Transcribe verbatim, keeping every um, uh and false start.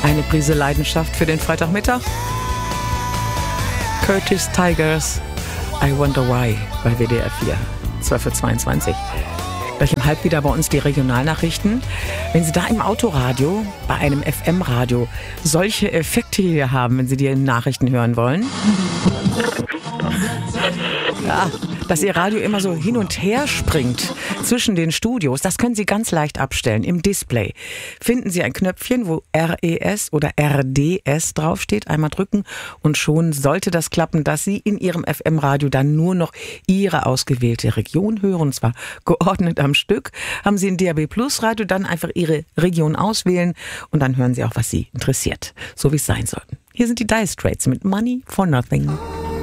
Eine Prise Leidenschaft für den Freitagmittag. Curtis Tigers, I Wonder Why bei W D R vier, zwölf Uhr zweiundzwanzig. Gleich um halb wieder bei uns die Regionalnachrichten. Wenn Sie da im Autoradio, bei einem F M-Radio, solche Effekte hier haben, wenn Sie die Nachrichten hören wollen. Ja, dass Ihr Radio immer so hin und her springt zwischen den Studios, das können Sie ganz leicht abstellen im Display. Finden Sie ein Knöpfchen, wo R E S oder R D S draufsteht, einmal drücken und schon sollte das klappen, dass Sie in Ihrem F M-Radio dann nur noch Ihre ausgewählte Region hören, und zwar geordnet am Stück. Haben Sie ein D A B Plus Radio, dann einfach Ihre Region auswählen und dann hören Sie auch, was Sie interessiert, so wie es sein soll. Hier sind die Dire Straits mit Money for Nothing.